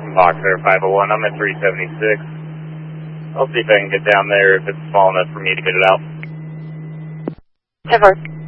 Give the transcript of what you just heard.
Fox Air 501, I'm at 376. I'll see if I can get down there if it's small enough for me to get it out. 10-4.